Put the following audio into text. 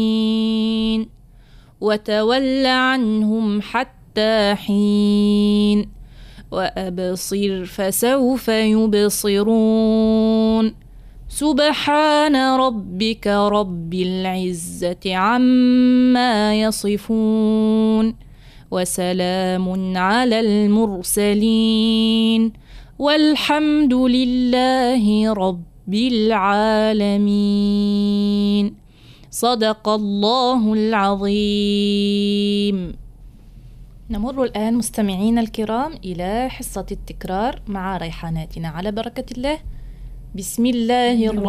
وتول عنهم حتى حين وأبصر فسوف يبصرون سبحان ربك رب العزة عما يصفون وسلام على المرسلين والحمد لله رب العالمين. صدق الله العظيم. نمر الآن مستمعينا الكرام إلى حصة التكرار مع ريحاناتنا على بركة الله. بسم الله الرحمن